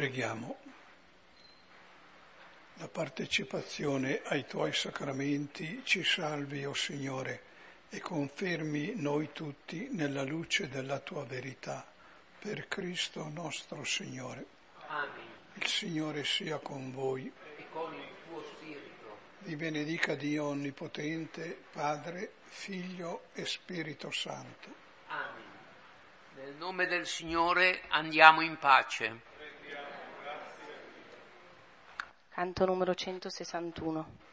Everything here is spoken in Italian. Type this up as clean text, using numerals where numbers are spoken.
Preghiamo. La partecipazione ai Tuoi sacramenti ci salvi, o Signore, e confermi noi tutti nella luce della Tua verità. Per Cristo nostro Signore. Amen. Il Signore sia con voi. E con il tuo spirito. Vi benedica Dio Onnipotente, Padre, Figlio e Spirito Santo. Amen. Nel nome del Signore andiamo in pace. Canto numero 161.